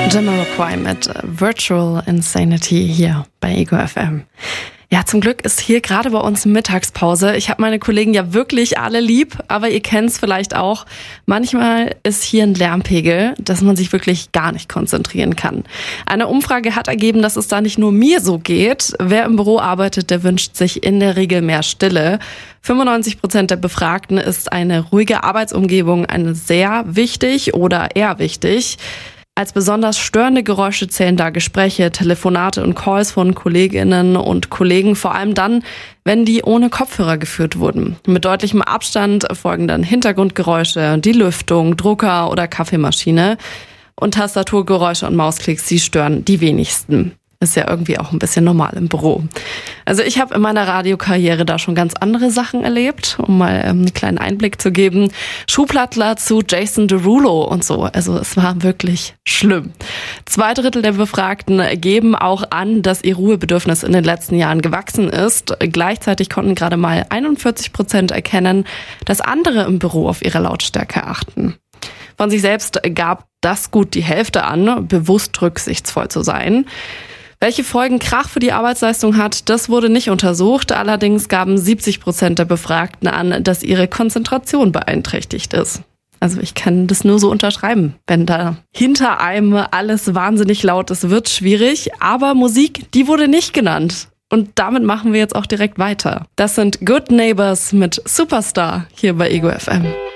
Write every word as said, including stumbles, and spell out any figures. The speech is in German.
Jamiroquai mit Virtual Insanity hier bei Ego F M. Ja, zum Glück ist hier gerade bei uns Mittagspause. Ich habe meine Kollegen ja wirklich alle lieb, aber ihr kennt es vielleicht auch. Manchmal ist hier ein Lärmpegel, dass man sich wirklich gar nicht konzentrieren kann. Eine Umfrage hat ergeben, dass es da nicht nur mir so geht. Wer im Büro arbeitet, der wünscht sich in der Regel mehr Stille. fünfundneunzig Prozent der Befragten ist eine ruhige Arbeitsumgebung eine sehr wichtig oder eher wichtig. Als besonders störende Geräusche zählen da Gespräche, Telefonate und Calls von Kolleginnen und Kollegen, vor allem dann, wenn die ohne Kopfhörer geführt wurden. Mit deutlichem Abstand folgen dann Hintergrundgeräusche, die Lüftung, Drucker oder Kaffeemaschine. Und Tastaturgeräusche und Mausklicks, die stören die wenigsten. Ist ja irgendwie auch ein bisschen normal im Büro. Also ich habe in meiner Radiokarriere da schon ganz andere Sachen erlebt, um mal ähm, einen kleinen Einblick zu geben. Schuhplattler zu Jason Derulo und so. Also es war wirklich schlimm. Zwei Drittel der Befragten geben auch an, dass ihr Ruhebedürfnis in den letzten Jahren gewachsen ist. Gleichzeitig konnten gerade mal einundvierzig Prozent erkennen, dass andere im Büro auf ihre Lautstärke achten. Von sich selbst gab das gut die Hälfte an, bewusst rücksichtsvoll zu sein. Welche Folgen Krach für die Arbeitsleistung hat, das wurde nicht untersucht. Allerdings gaben siebzig Prozent der Befragten an, dass ihre Konzentration beeinträchtigt ist. Also ich kann das nur so unterschreiben. Wenn da hinter einem alles wahnsinnig laut ist, wird schwierig. Aber Musik, die wurde nicht genannt. Und damit machen wir jetzt auch direkt weiter. Das sind Good Neighbors mit Superstar hier bei Ego F M.